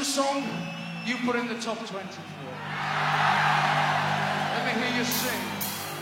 a song you put in the top 20 for?